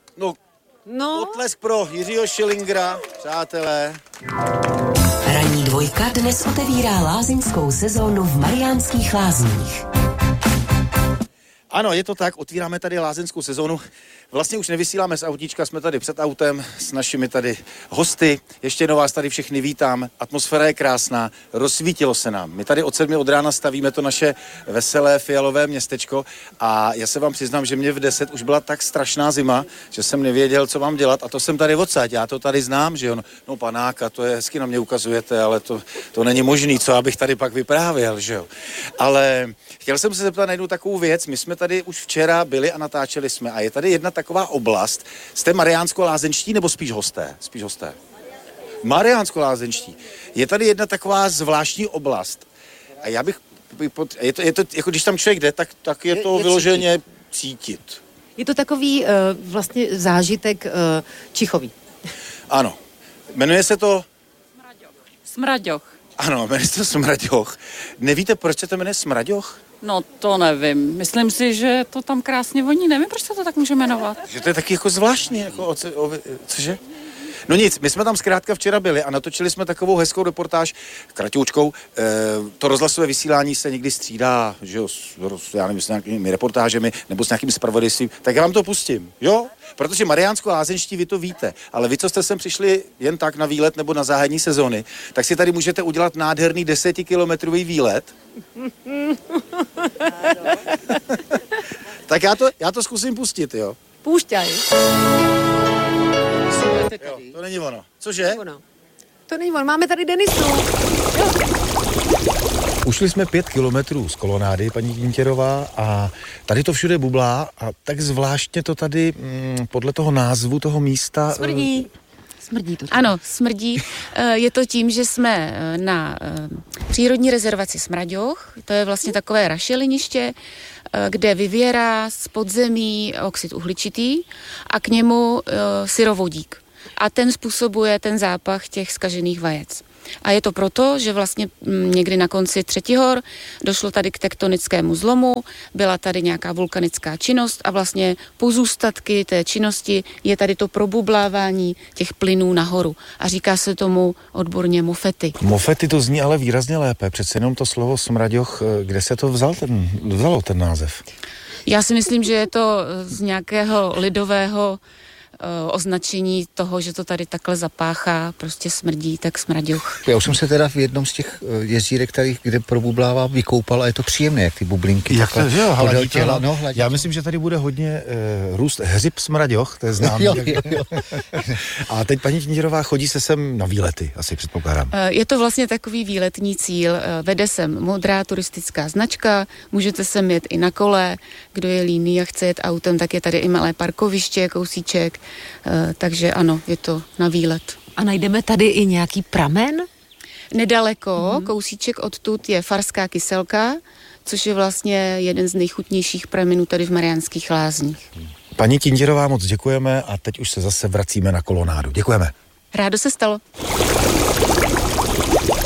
No. Potlesk pro Jiřího Schillingera, přátelé. Ranní dvojka dnes otevírá lázeňskou sezónu v Mariánských Lázních. Ano, je to tak, otvíráme tady lázeňskou sezónu. Vlastně už nevysíláme z autíčka, jsme tady před autem s našimi tady hosty. Ještě jednou vás tady všechny vítám. Atmosféra je krásná, rozsvítilo se nám. My tady od 7 od rána stavíme to naše veselé fialové městečko a já se vám přiznám, že mě v 10 už byla tak strašná zima, že jsem nevěděl, co mám dělat a to jsem tady odsaď. Já to tady znám, že jo. No panáka, to je hezky na mě ukazujete, ale to není možný, co abych tady pak vyprávěl, že jo. Ale chtěl jsem se zeptat na jednu takovou věc. My jsme tady už včera byli a natáčeli jsme a je tady jedna taková oblast. Jste mariánsko-lázenští nebo spíš hosté? Spíš hosté. Mariánsko-lázenští. Je tady jedna taková zvláštní oblast. A já bych... Je to jako když tam člověk jde, tak je to vyloženě cítit. Je to takový vlastně zážitek čichový. Ano. Jmenuje se to... Smraďoch. Ano, jmenuje se to Smraďoch. Nevíte, proč se to jmenuje Smraďoch? No to nevím. Myslím si, že to tam krásně voní. Nevím, proč se to tak může jmenovat. Že to je taky jako zvláštní, jako cože? No nic, my jsme tam zkrátka včera byli a natočili jsme takovou hezkou reportáž, kratoučkou. To rozhlasové vysílání se někdy střídá, že jo, já nevím, s nějakými reportážemi nebo s nějakým zpravodajstvím, tak já vám to pustím, jo? Protože mariánsko-lázeňští vy to víte, ale vy, co jste sem přišli jen tak na výlet nebo na záhadní sezóny, tak si tady můžete udělat nádherný 10kilometrový výlet. Tak já to zkusím pustit, jo? Púšťaj. Jo, to není ono. Cože? To není ono. Máme tady Denisu. Ušli jsme 5 kilometrů z kolonády, paní Kintěrová, a tady to všude bublá a tak zvláštně to tady podle toho názvu toho místa... Smrdí. Smrdí to. Ano, smrdí. Je to tím, že jsme na přírodní rezervaci Smraďoch. To je vlastně takové rašeliniště, kde vyvěrá z podzemí oxid uhličitý a k němu syrovodík. A ten způsobuje ten zápach těch zkažených vajec. A je to proto, že vlastně někdy na konci Třetihor došlo tady k tektonickému zlomu, byla tady nějaká vulkanická činnost a vlastně pozůstatky té činnosti je tady to probublávání těch plynů nahoru. A říká se tomu odborně mofety. Mofety to zní ale výrazně lépe, přece jenom to slovo Smraďoch, kde se to vzalo ten název? Já si myslím, že je to z nějakého lidového označení toho, že to tady takhle zapáchá, prostě smrdí, tak Smraďoch. Já už jsem se teda v jednom z těch jezírek, kde probublává, vykoupal a je to příjemné, jak ty bublinky. Jak to, že jo, hladí. Já myslím, že tady bude hodně růst hřib Smraďoch, to je známý. Jo. A teď paní Kintěrová chodí se sem na výlety, asi předpokládám. Je to vlastně takový výletní cíl. Vede sem modrá turistická značka, můžete sem jet i na kole, kdo je líný a chce jet autem, tak je tady i malé parkoviště, kousíček. Takže ano, je to na výlet. A najdeme tady i nějaký pramen? Nedaleko, kousíček odtud je Farská Kyselka, což je vlastně jeden z nejchutnějších pramenů tady v Mariánských Lázních. Paní Kintěrová, moc děkujeme a teď už se zase vracíme na kolonádu. Děkujeme. Rádo se stalo.